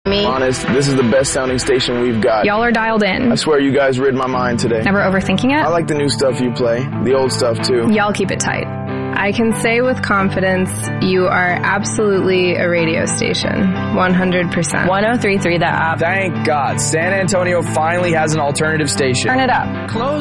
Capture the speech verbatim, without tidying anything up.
Me. Honest, this is the best sounding station we've got. Y'all are dialed in. I swear you guys rid my mind today. Never overthinking it? I like the new stuff you play. The old stuff too. Y'all keep it tight. I can say with confidence, you are absolutely a radio station. one hundred percent. one oh three point three The App. Thank God. San Antonio finally has an alternative station. Turn it up. Close